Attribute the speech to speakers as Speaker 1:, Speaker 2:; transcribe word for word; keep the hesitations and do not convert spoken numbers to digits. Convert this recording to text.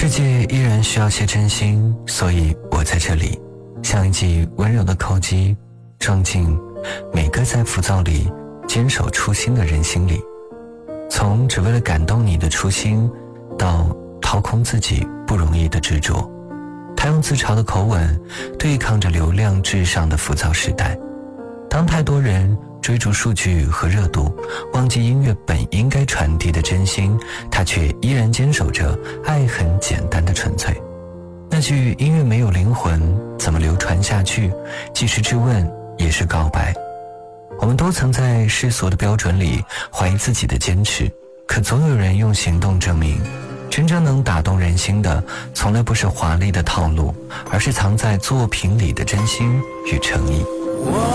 Speaker 1: 世界依然需要些真心，所以我在这里，像一记温柔的扣击，撞进每个在浮躁里坚守初心的人心里。从只为了感动你的初心，到掏空自己不容易的执着，他用自嘲的口吻对抗着流量至上的浮躁时代。当太多人追逐数据和热度，忘记音乐本应该传递的真心，他却依然坚守着爱很简单的纯粹。那句音乐没有灵魂怎么流传下去，既是质问也是告白。我们都曾在世俗的标准里怀疑自己的坚持，可总有人用行动证明，真正能打动人心的从来不是华丽的套路，而是藏在作品里的真心与诚意。